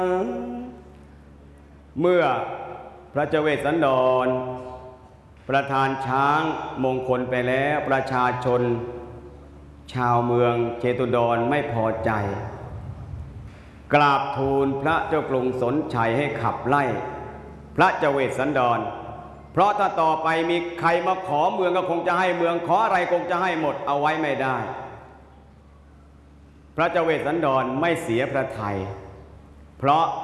เมื่อพระเจ้าเวสสันดรประทานช้างมงคลไปแล้วประชาชนชาวเมืองเชตุดรไม่พอใจกราบทูลพระเจ้ากรุงสนชัยให้ขับไล่พระเจ้าเวสสันดรเพราะถ้าต่อไปมีใครมาขอเมืองก็คงจะให้เมืองขออะไรคงจะให้หมดเอาไว้ไม่ได้พระเจ้าเวสสันดรไม่เสียพระทัยเพราะ